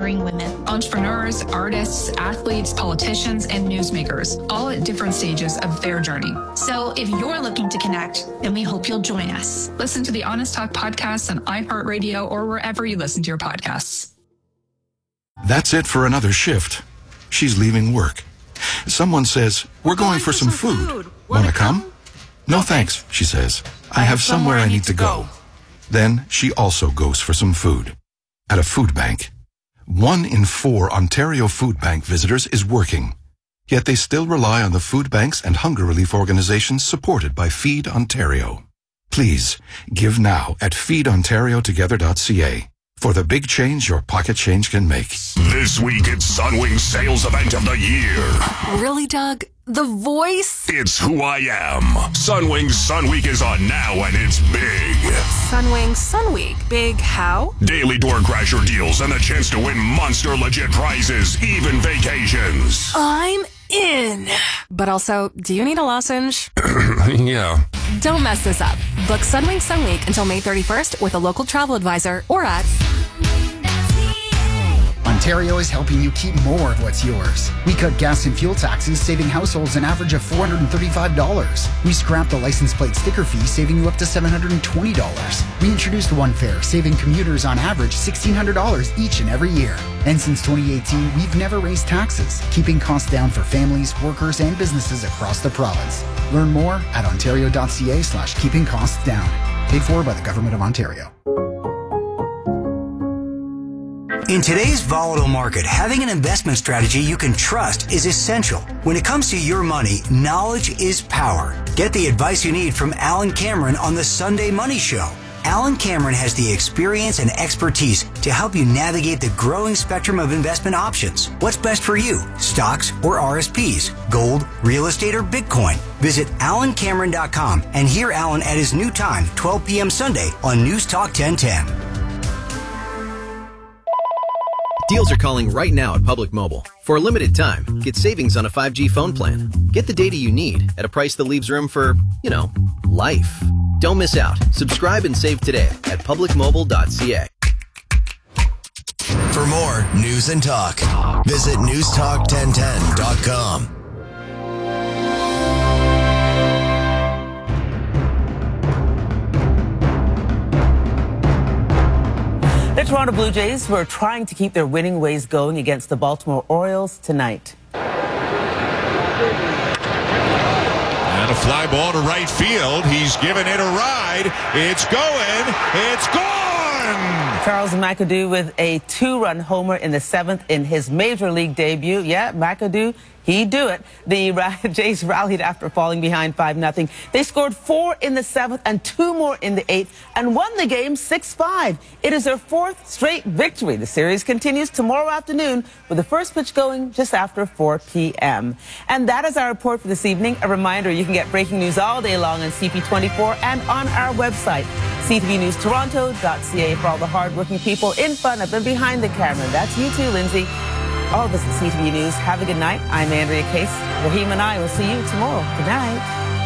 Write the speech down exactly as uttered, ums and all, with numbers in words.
empowering women. Entrepreneurs, artists, athletes, politicians, and newsmakers, all at different stages of their journey. So if you're looking to connect, then we hope you'll join us. Listen to the Honest Talk podcast on iHeartRadio or wherever you listen to your podcasts. That's it for another shift. She's leaving work. Someone says, we're going for some food. Wanna come? No thanks, she says. I have somewhere I need to go. Then she also goes for some food. At a food bank. One in four Ontario Food Bank visitors is working. Yet they still rely on the food banks and hunger relief organizations supported by Feed Ontario. Please, give now at feed ontario together dot c a for the big change your pocket change can make. This week it's Sunwing Sales Event of the Year. Really, Doug? The voice? It's who I am. Sunwing Sun Week is on now and it's big. Sunwing Sun Week. Big how? Daily door crasher deals and the chance to win monster legit prizes, even vacations. I'm in. But also, do you need a lozenge? Yeah. Don't mess this up. Book Sunwing Sun Week until May thirty-first with a local travel advisor or at... Ontario is helping you keep more of what's yours. We cut gas and fuel taxes, saving households an average of four hundred thirty-five dollars. We scrapped the license plate sticker fee, saving you up to seven hundred twenty dollars. We introduced One Fare, saving commuters on average sixteen hundred dollars each and every year. And since twenty eighteen, we've never raised taxes, keeping costs down for families, workers, and businesses across the province. Learn more at ontario dot c a slash keeping costs down. Paid for by the Government of Ontario. In today's volatile market, having an investment strategy you can trust is essential. When it comes to your money, knowledge is power. Get the advice you need from Alan Cameron on the Sunday Money Show. Alan Cameron has the experience and expertise to help you navigate the growing spectrum of investment options. What's best for you? Stocks or R S Ps? Gold, real estate, or Bitcoin? Visit alan cameron dot com and hear Alan at his new time, twelve p.m. Sunday on News Talk ten ten. Deals are calling right now at Public Mobile. For a limited time, get savings on a five G phone plan. Get the data you need at a price that leaves room for, you know, life. Don't miss out. Subscribe and save today at public mobile dot c a. For more news and talk, visit news talk ten ten dot com. The Toronto Blue Jays were trying to keep their winning ways going against the Baltimore Orioles tonight. And a fly ball to right field. He's given it a ride. It's going. It's gone. Charles McAdoo with a two-run homer in the seventh in his major league debut. Yeah, McAdoo, he'd do it. The Jays rallied after falling behind five nothing. They scored four in the seventh and two more in the eighth and won the game six five. It is their fourth straight victory. The series continues tomorrow afternoon with the first pitch going just after four p.m. And that is our report for this evening. A reminder, you can get breaking news all day long on C P twenty-four and on our website, c t v news toronto dot c a, for all the hardworking people in front of and behind the camera. That's you too, Lindsay. All of us at C T V News, have a good night. I'm Andrea Case. Raheem and I will see you tomorrow. Good night.